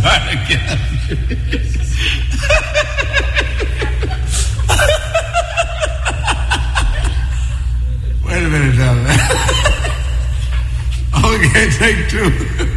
start again. Wait a minute now. Okay, take two.